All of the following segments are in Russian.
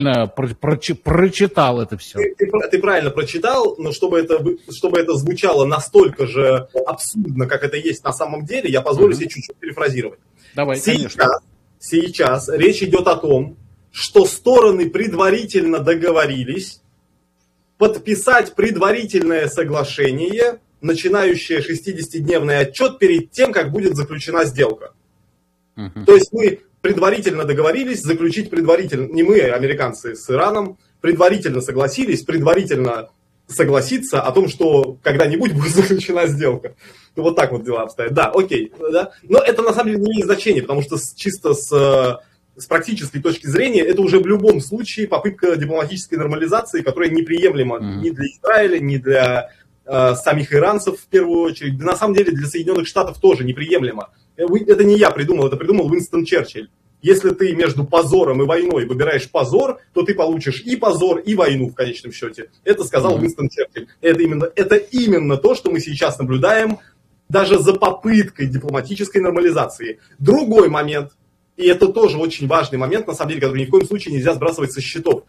прочитал это все. Ты правильно прочитал, но чтобы это звучало настолько же абсурдно, как это есть на самом деле, я позволю себе чуть-чуть перефразировать. Давай, Сейчас речь идет о том, что стороны предварительно договорились подписать предварительное соглашение, начинающее 60-дневный отчет перед тем, как будет заключена сделка. То есть мы предварительно договорились заключить предварительно, не мы, а американцы с Ираном, предварительно согласились, предварительно согласиться о том, что когда-нибудь будет заключена сделка. Вот так вот дела обстоят. Да, окей. Да? Но это на самом деле не имеет значения, потому что чисто с практической точки зрения это уже в любом случае попытка дипломатической нормализации, которая неприемлема ни для Израиля, ни для самих иранцев в первую очередь. Да на самом деле для Соединенных Штатов тоже неприемлемо. Это не я придумал, это придумал Уинстон Черчилль. Если ты между позором и войной выбираешь позор, то ты получишь и позор, и войну в конечном счете. Это сказал Уинстон Черчилль. Это именно то, что мы сейчас наблюдаем, даже за попыткой дипломатической нормализации. Другой момент, и это тоже очень важный момент, на самом деле, который ни в коем случае нельзя сбрасывать со счетов.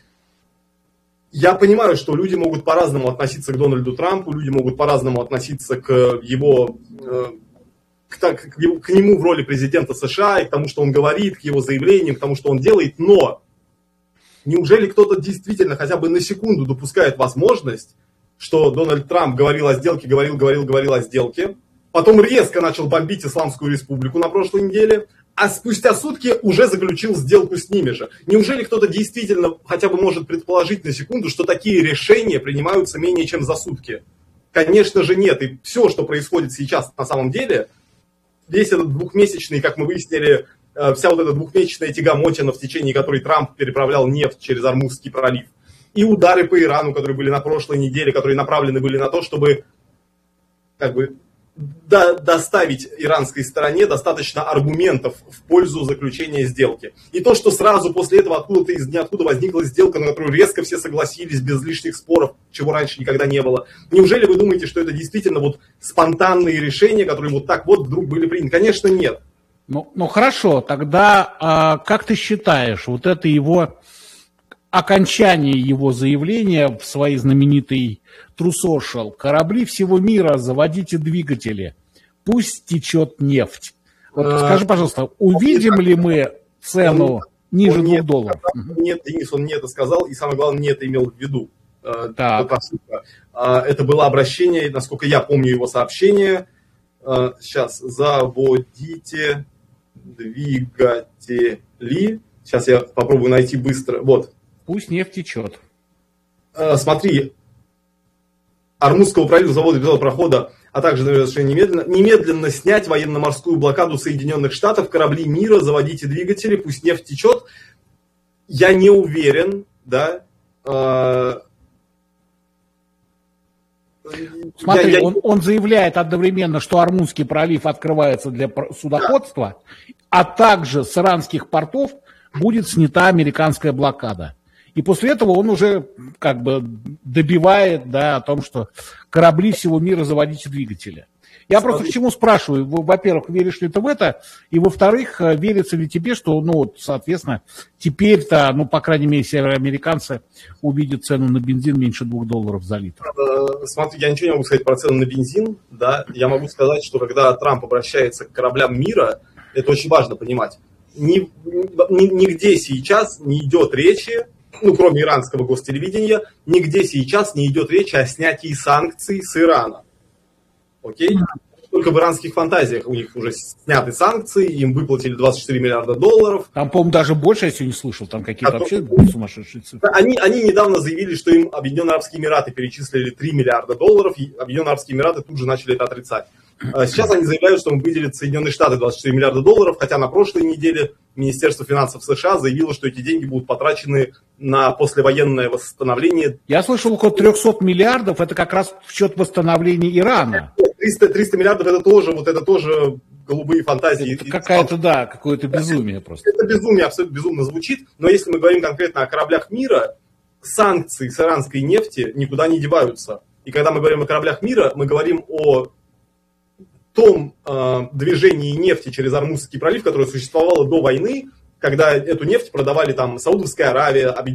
Я понимаю, что люди могут по-разному относиться к Дональду Трампу, люди могут по-разному относиться к его... к нему в роли президента США, и к тому, что он говорит, к его заявлениям, к тому, что он делает, но неужели кто-то действительно хотя бы на секунду допускает возможность, что Дональд Трамп говорил о сделке, говорил о сделке, потом резко начал бомбить Исламскую Республику на прошлой неделе, а спустя сутки уже заключил сделку с ними же. Неужели кто-то действительно хотя бы может предположить на секунду, что такие решения принимаются менее чем за сутки? Конечно же нет, и все, что происходит сейчас на самом деле... Весь этот двухмесячный, как мы выяснили, вся вот эта двухмесячная тягомотина, в течение которой Трамп переправлял нефть через Ормузский пролив, и удары по Ирану, которые были на прошлой неделе, которые направлены были на то, чтобы доставить иранской стороне достаточно аргументов в пользу заключения сделки. И то, что сразу после этого откуда-то из ниоткуда возникла сделка, на которую резко все согласились без лишних споров, чего раньше никогда не было. Неужели вы думаете, что это действительно вот спонтанные решения, которые вот так вот вдруг были приняты? Конечно, нет. Ну хорошо, тогда как ты считаешь, вот это его окончание его заявления в своей знаменитой True Social: корабли всего мира, заводите двигатели, пусть течет нефть. Вот скажи, пожалуйста, увидим ли мы цену ниже $2? Нет, Денис, он не это сказал, и самое главное, не это имел в виду. Так. Это было обращение, насколько я помню его сообщение. Сейчас, заводите двигатели. Сейчас я попробую найти быстро. Вот. Пусть нефть течет. Смотри, Ормузского пролива, завода без прохода, а также немедленно снять военно-морскую блокаду Соединенных Штатов, корабли мира, заводите двигатели, пусть нефть течет. Я не уверен, да. Смотри, он заявляет одновременно, что Ормузский пролив открывается для судоходства, а также с иранских портов будет снята американская блокада. И после этого он уже как бы добивает, да, о том, что корабли всего мира заводите двигатели. Я просто к чему спрашиваю? Во-первых, веришь ли ты в это? И во-вторых, верится ли тебе, что, соответственно, теперь-то, по крайней мере, североамериканцы увидят цену на бензин меньше $2 за литр? Смотри, я ничего не могу сказать про цену на бензин, да. Я могу сказать, что когда Трамп обращается к кораблям мира, это очень важно понимать. Нигде сейчас не идет речи, кроме иранского гостелевидения, нигде сейчас не идет речи о снятии санкций с Ирана. Окей? Только в иранских фантазиях у них уже сняты санкции, им выплатили $24 миллиарда. Там, по-моему, даже больше, я сегодня слышал, там какие-то вообще сумасшедшие цифры. Они недавно заявили, что им Объединенные Арабские Эмираты перечислили $3 миллиарда, и Объединенные Арабские Эмираты тут же начали это отрицать. Сейчас они заявляют, что им выделят Соединенные Штаты $24 миллиарда, хотя на прошлой неделе Министерство финансов США заявило, что эти деньги будут потрачены на послевоенное восстановление. Я слышал, около 300 миллиардов, это как раз в счет восстановления Ирана. 300 миллиардов это тоже голубые фантазии. Это какое-то безумие просто. Это безумие, абсолютно безумно звучит, но если мы говорим конкретно о кораблях мира, санкции с иранской нефти никуда не деваются. И когда мы говорим о кораблях мира, мы говорим о том движении нефти через Ормузский пролив, которое существовало до войны, когда эту нефть продавали там Саудовская Аравия,